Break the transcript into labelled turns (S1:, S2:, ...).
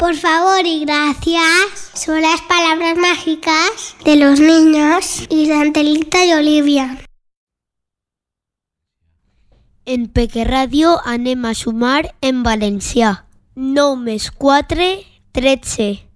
S1: Por favor y gracias son las palabras mágicas de los niños y de Angelita y Olivia.
S2: En Peque Ràdio anem a sumar en valencià. 9 més 4, 13.